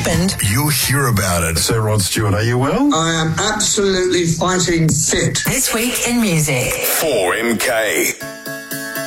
happened, you'll hear about it. Sir Rod Stewart, are you well? I am absolutely fighting fit. this week in music. 4MK.